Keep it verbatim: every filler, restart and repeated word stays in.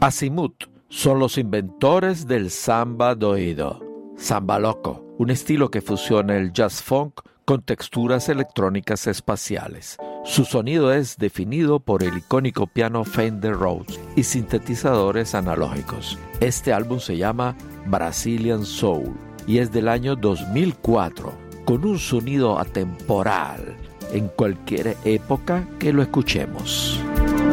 Azimuth son los inventores del samba de oído, samba loco, un estilo que fusiona el jazz funk con texturas electrónicas espaciales. Su sonido es definido por el icónico piano Fender Rhodes y sintetizadores analógicos. Este álbum se llama Brazilian Soul y es del año dos mil cuatro, con un sonido atemporal en cualquier época que lo escuchemos.